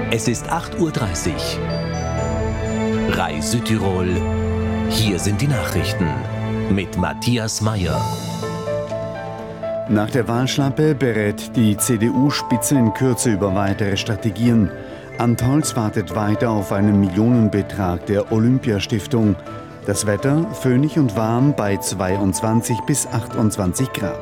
Es ist 8:30 Uhr. RAI Südtirol. Hier sind die Nachrichten mit Matthias Meyer. Nach der Wahlschlappe berät die CDU-Spitze in Kürze über weitere Strategien. Antholz wartet weiter auf einen Millionenbetrag der Olympiastiftung. Das Wetter föhnig und warm bei 22 bis 28 Grad.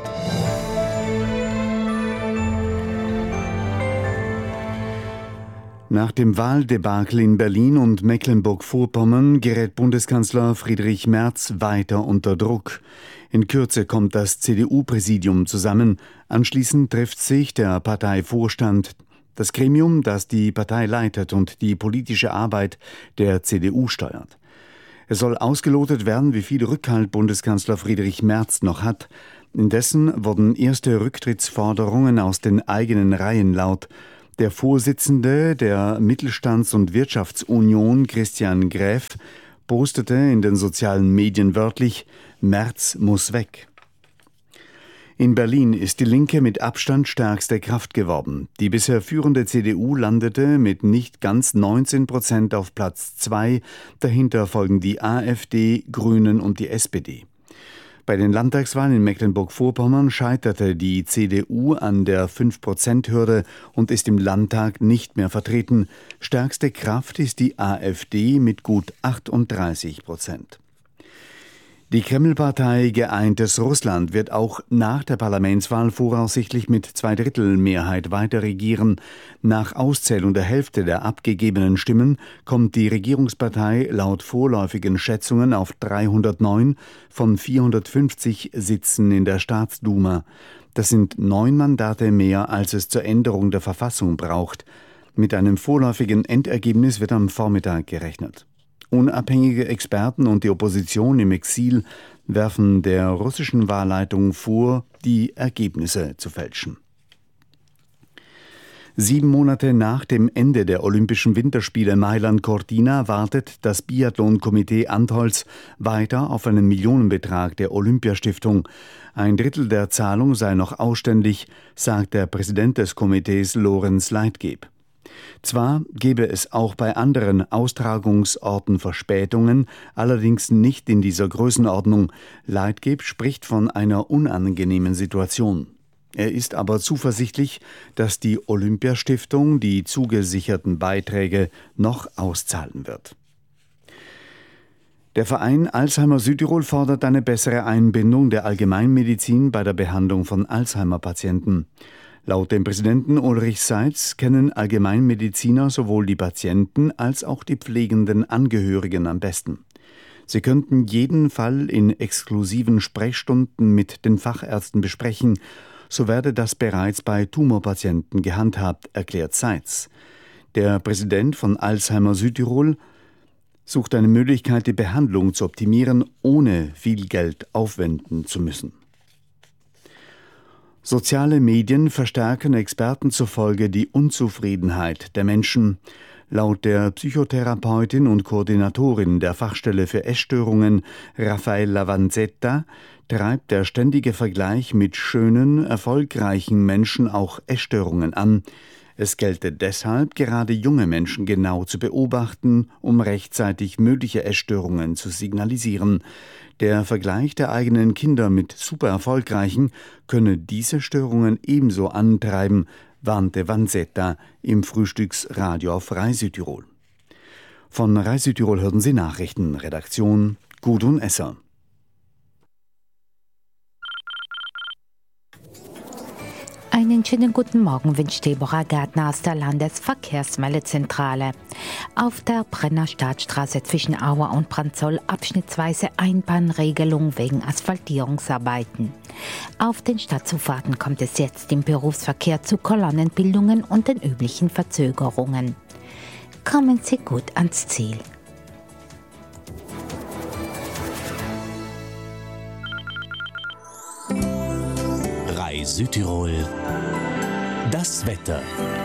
Nach dem Wahldebakel in Berlin und Mecklenburg-Vorpommern gerät Bundeskanzler Friedrich Merz weiter unter Druck. In Kürze kommt das CDU-Präsidium zusammen. Anschließend trifft sich der Parteivorstand, das Gremium, das die Partei leitet und die politische Arbeit der CDU steuert. Es soll ausgelotet werden, wie viel Rückhalt Bundeskanzler Friedrich Merz noch hat. Indessen wurden erste Rücktrittsforderungen aus den eigenen Reihen laut. Der Vorsitzende der Mittelstands- und Wirtschaftsunion, Christian Gräf, postete in den sozialen Medien wörtlich: Merz muss weg. In Berlin ist die Linke mit Abstand stärkste Kraft geworden. Die bisher führende CDU landete mit nicht ganz 19% auf Platz 2. Dahinter folgen die AfD, Grünen und die SPD. Bei den Landtagswahlen in Mecklenburg-Vorpommern scheiterte die CDU an der 5%-Hürde und ist im Landtag nicht mehr vertreten. Stärkste Kraft ist die AfD mit gut 38%. Die Kreml-Partei Geeintes Russland wird auch nach der Parlamentswahl voraussichtlich mit Zweidrittelmehrheit weiter regieren. Nach Auszählung der Hälfte der abgegebenen Stimmen kommt die Regierungspartei laut vorläufigen Schätzungen auf 309 von 450 Sitzen in der Staatsduma. Das sind 9 Mandate mehr, als es zur Änderung der Verfassung braucht. Mit einem vorläufigen Endergebnis wird am Vormittag gerechnet. Unabhängige Experten und die Opposition im Exil werfen der russischen Wahlleitung vor, die Ergebnisse zu fälschen. 7 Monate nach dem Ende der Olympischen Winterspiele Mailand-Cortina wartet das Biathlon-Komitee Antholz weiter auf einen Millionenbetrag der Olympiastiftung. 1/3 der Zahlung sei noch ausständig, sagt der Präsident des Komitees Lorenz Leitgeb. Zwar gebe es auch bei anderen Austragungsorten Verspätungen, allerdings nicht in dieser Größenordnung. Leitgeb spricht von einer unangenehmen Situation. Er ist aber zuversichtlich, dass die Olympiastiftung die zugesicherten Beiträge noch auszahlen wird. Der Verein Alzheimer Südtirol fordert eine bessere Einbindung der Allgemeinmedizin bei der Behandlung von Alzheimer-Patienten. Laut dem Präsidenten Ulrich Seitz kennen Allgemeinmediziner sowohl die Patienten als auch die pflegenden Angehörigen am besten. Sie könnten jeden Fall in exklusiven Sprechstunden mit den Fachärzten besprechen. So werde das bereits bei Tumorpatienten gehandhabt, erklärt Seitz. Der Präsident von Alzheimer Südtirol sucht eine Möglichkeit, die Behandlung zu optimieren, ohne viel Geld aufwenden zu müssen. Soziale Medien verstärken Experten zufolge die Unzufriedenheit der Menschen. Laut der Psychotherapeutin und Koordinatorin der Fachstelle für Essstörungen, Raffaella Vanzetta, treibt der ständige Vergleich mit schönen, erfolgreichen Menschen auch Essstörungen an. Es gelte deshalb, gerade junge Menschen genau zu beobachten, um rechtzeitig mögliche Essstörungen zu signalisieren. Der Vergleich der eigenen Kinder mit super erfolgreichen könne diese Störungen ebenso antreiben, warnte Vanzetta im Frühstücksradio auf RAI Südtirol. Von RAI Südtirol hörten Sie Nachrichten. Redaktion Gudrun Esser. Einen schönen guten Morgen wünscht Deborah Gärtner aus der Landesverkehrsmeldezentrale. Auf der Brenner Staatsstraße zwischen Auer und Branzoll abschnittsweise Einbahnregelung wegen Asphaltierungsarbeiten. Auf den Stadtzufahrten kommt es jetzt im Berufsverkehr zu Kolonnenbildungen und den üblichen Verzögerungen. Kommen Sie gut ans Ziel. RAI Südtirol. Das Wetter.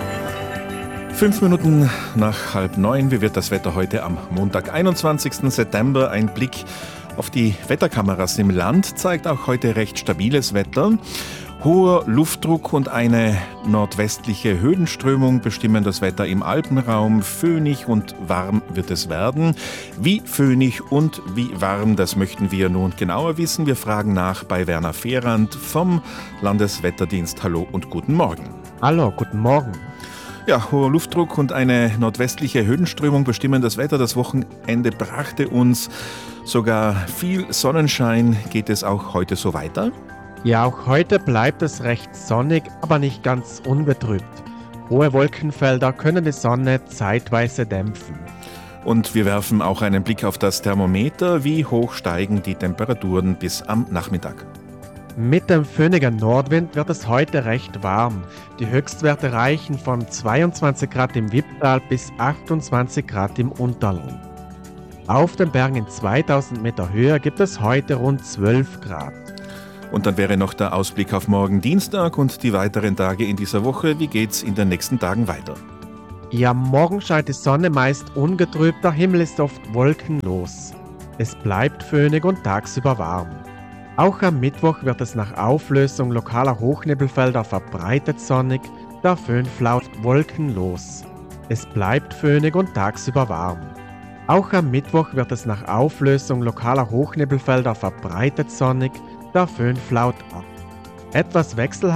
5 Minuten nach 8:30. Wie wird das Wetter heute am Montag, 21. September? Ein Blick auf die Wetterkameras im Land zeigt auch heute recht stabiles Wetter. Hoher Luftdruck und eine nordwestliche Höhenströmung bestimmen das Wetter im Alpenraum. Föhnig und warm wird es werden. Wie föhnig und wie warm, das möchten wir nun genauer wissen. Wir fragen nach bei Werner Fehrand vom Landeswetterdienst. Hallo und guten Morgen. Hallo, guten Morgen. Ja, hoher Luftdruck und eine nordwestliche Höhenströmung bestimmen das Wetter. Das Wochenende brachte uns sogar viel Sonnenschein. Geht es auch heute so weiter? Ja, auch heute bleibt es recht sonnig, aber nicht ganz unbetrübt. Hohe Wolkenfelder können die Sonne zeitweise dämpfen. Und wir werfen auch einen Blick auf das Thermometer. Wie hoch steigen die Temperaturen bis am Nachmittag? Mit dem föhnigen Nordwind wird es heute recht warm. Die Höchstwerte reichen von 22 Grad im Wipptal bis 28 Grad im Unterland. Auf den Bergen in 2000 Meter Höhe gibt es heute rund 12 Grad. Und dann wäre noch der Ausblick auf morgen Dienstag und die weiteren Tage in dieser Woche. Wie geht's in den nächsten Tagen weiter? Ja, morgen scheint die Sonne meist ungetrübt, der Himmel ist oft wolkenlos. Es bleibt föhnig und tagsüber warm. Auch am Mittwoch wird es nach Auflösung lokaler Hochnebelfelder verbreitet sonnig, der Föhnflaut wolkenlos. Es bleibt föhnig und tagsüber warm. Auch am Mittwoch wird es nach Auflösung lokaler Hochnebelfelder verbreitet sonnig, der Föhn flaut ab. Etwas wechselhaft